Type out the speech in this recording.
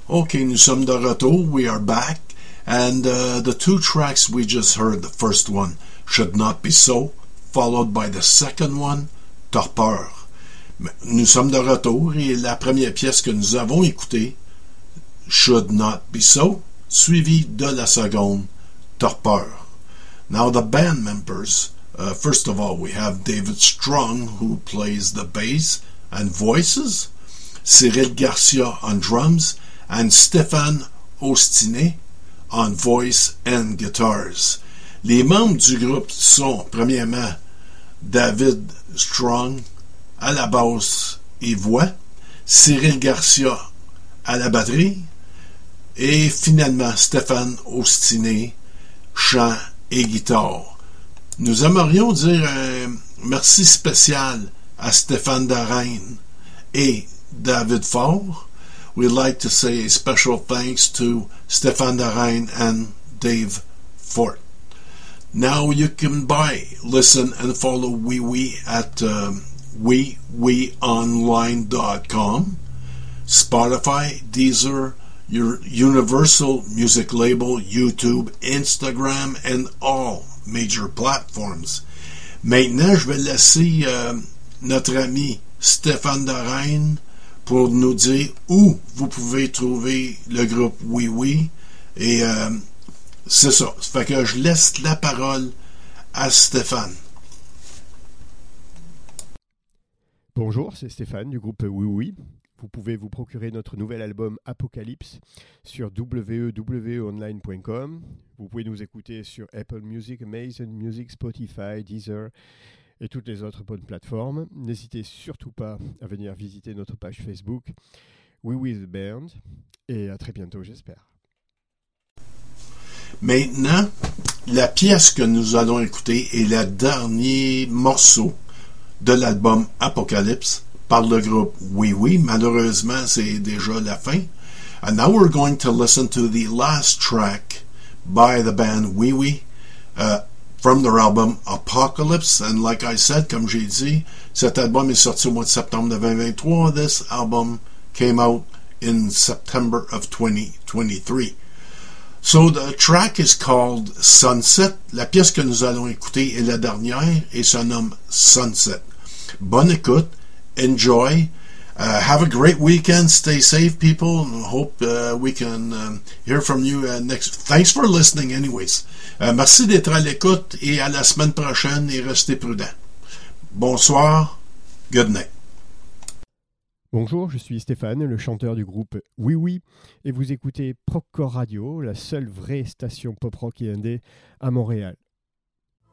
Okay, nous sommes de retour. We are back. And the two tracks we just heard, the first one, Should Not Be So, followed by the second one, Torpeur. Nous sommes de retour et la première pièce que nous avons écoutée, Should Not Be So, suivie de la seconde, Torpeur. Now the band members, first of all, we have David Strong, who plays the bass and voices, Cyril Garcia on drums, and Stéphane Ostiné on voice and guitars. Les membres du groupe sont, premièrement, David Strong à la basse et voix, Cyril Garcia à la batterie, et finalement Stéphane Ostiné, chant et guitare. Nous aimerions dire un merci spécial à Stéphane Darenne et David Faure. We'd like to say a special thanks to Stéphane Darenne and Dave Fort. Now you can listen and follow Wee Wee at weeweeonline.com, Spotify, Deezer, your Universal Music Label, YouTube, Instagram, and all major platforms. Maintenant, je vais laisser notre ami Stéphane Darenne pour nous dire où vous pouvez trouver le groupe Oui Oui. Et c'est ça. Ça fait que je laisse la parole à Stéphane. Bonjour, c'est Stéphane du groupe Oui Oui. Vous pouvez vous procurer notre nouvel album Apocalypse sur www.online.com. Vous pouvez nous écouter sur Apple Music, Amazon Music, Spotify, Deezer et toutes les autres bonnes plateformes. N'hésitez surtout pas à venir visiter notre page Facebook We We The Band et à très bientôt, j'espère. Maintenant, la pièce que nous allons écouter est le dernier morceau de l'album Apocalypse par le groupe Oui Oui. Malheureusement, c'est déjà la fin. And now we're going to listen to the last track by the band Oui Oui from their album Apocalypse. And like I said, comme j'ai dit, cet album est sorti au mois de septembre de 2023. This album came out in September of 2023. So the track is called Sunset. La pièce que nous allons écouter est la dernière et se nomme Sunset. Bonne écoute. Enjoy. Have a great weekend. Stay safe, people. Hope we can hear from you next. Thanks for listening, anyways. Merci d'être à l'écoute et à la semaine prochaine et restez prudents. Bonsoir. Good night. Bonjour, je suis Stéphane, le chanteur du groupe Oui Oui, et vous écoutez Procore Radio, la seule vraie station pop rock et indé à Montréal.